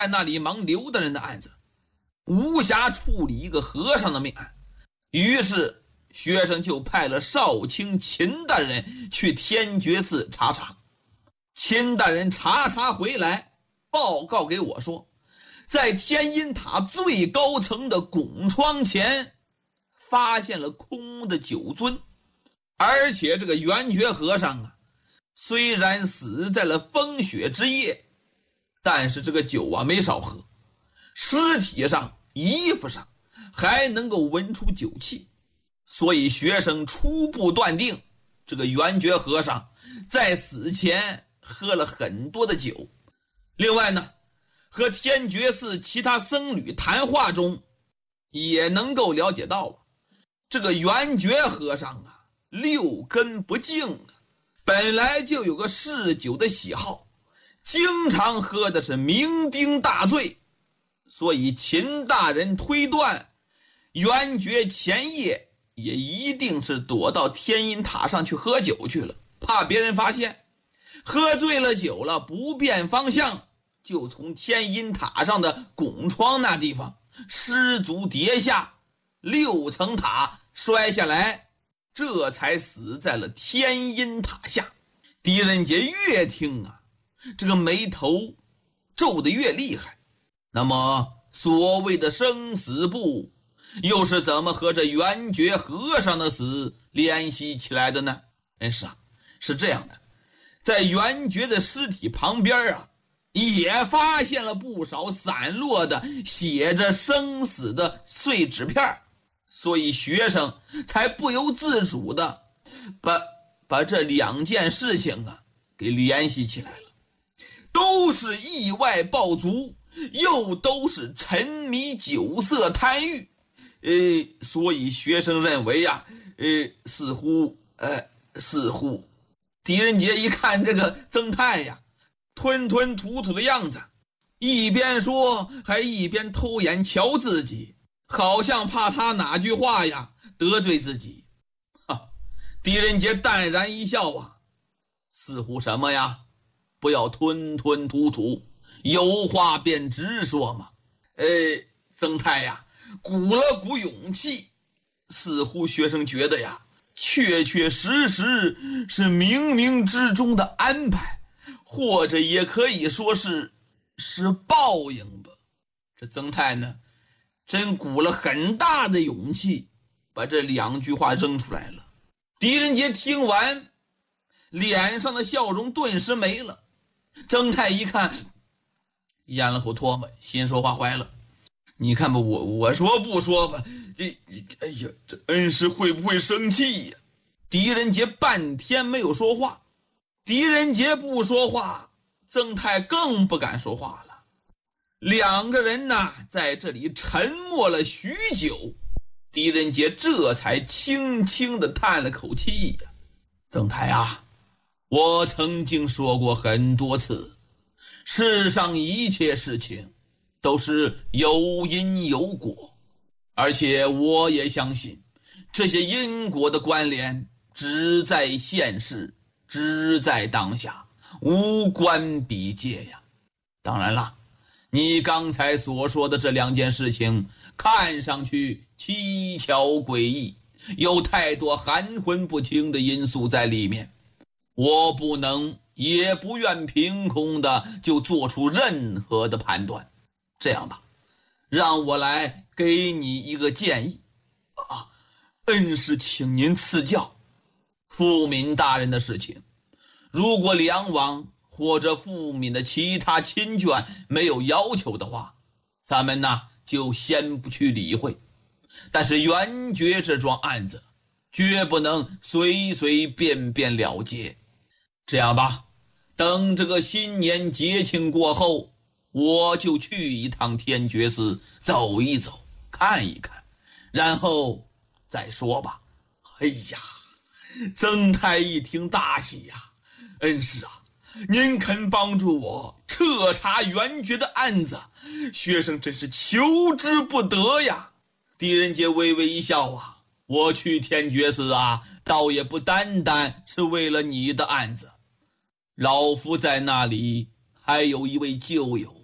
在那里忙刘大人的案子，无暇处理一个和尚的命案。于是学生就派了少卿秦大人去天觉寺查查。秦大人查回来，报告给我说，在天音塔最高层的拱窗前发现了空的酒樽，而且这个圆觉和尚啊，虽然死在了风雪之夜，但是这个酒啊没少喝，尸体上衣服上还能够闻出酒气，所以学生初步断定这个圆觉和尚在死前喝了很多的酒。另外呢，和天觉寺其他僧侣谈话中也能够了解到这个圆觉和尚啊六根不净啊，本来就有个嗜酒的喜好，经常喝的是酩酊大醉，所以秦大人推断圆觉前夜也一定是躲到天音塔上去喝酒去了，怕别人发现，喝醉了酒了不辨方向，就从天音塔上的拱窗那地方失足跌下6层塔摔下来，这才死在了天音塔下。狄仁杰越听啊，这个眉头皱得越厉害。那么所谓的生死簿又是怎么和这圆觉和尚的死联系起来的呢？是这样的，在圆觉的尸体旁边啊，也发现了不少散落的写着生死的碎纸片，所以学生才不由自主的把这2件事情啊给联系起来了，都是意外暴卒，又都是沉迷酒色贪欲，所以学生认为呀，似乎狄仁杰一看这个曾泰呀吞吞吐吐的样子，一边说还一边偷眼瞧自己，好像怕他哪句话呀得罪自己。狄仁杰淡然一笑啊，似乎什么呀，不要吞吞吐吐，有话便直说嘛。曾泰呀鼓了鼓勇气，似乎学生觉得呀确确实实是冥冥之中的安排，或者也可以说是报应吧。这曾泰呢真鼓了很大的勇气，把这2句话扔出来了。狄仁杰听完，脸上的笑容顿时没了。曾泰一看，咽了口唾沫，心说话坏了。你看吧，我说不说吧，这恩师会不会生气呀？狄仁杰半天没有说话。狄仁杰不说话，曾泰更不敢说话了。2个人呢在这里沉默了许久，狄仁杰这才轻轻地叹了口气呀。曾泰啊，我曾经说过很多次，世上一切事情都是有因有果，而且我也相信这些因果的关联只在现世，只在当下，无关彼界呀。当然了，你刚才所说的这2件事情看上去蹊跷诡异，有太多含混不清的因素在里面，我不能也不愿凭空的就做出任何的判断。这样吧，让我来给你一个建议恩师请您赐教。富敏大人的事情，如果梁王或者富敏的其他亲眷没有要求的话，咱们呢就先不去理会。但是圆觉这桩案子绝不能随随便便了结。这样吧，等这个新年节庆过后，我就去一趟天觉寺走一走，看一看，然后再说吧。哎呀，曾泰一听大喜呀，恩师啊，您肯帮助我彻查圆觉的案子，学生真是求之不得呀。狄仁杰微微一笑啊，我去天觉寺啊，倒也不单单是为了你的案子，老夫在那里还有一位旧友